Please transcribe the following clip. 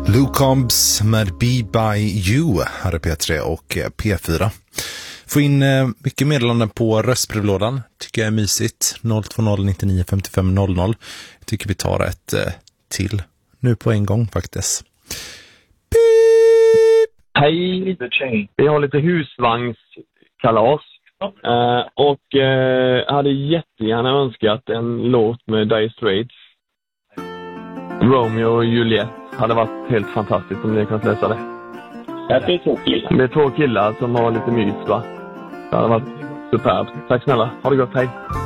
Luke Combs med Be By You här är P3 och P4. Få in mycket meddelanden på röstbrevlådan. Tycker jag är mysigt. 020 99 55 00. Jag tycker vi tar ett till nu på en gång faktiskt. Beep. Hej, vi har lite husvagnskalas. Och hade jättegärna önskat en låt med Dire Straits. Romeo och Juliet hade varit helt fantastiskt om ni kunnat läsa det. Det är 2 killar. Det är 2 killar som har lite mys, va? Det hade varit superbt. Tack snälla, ha det gott, hej.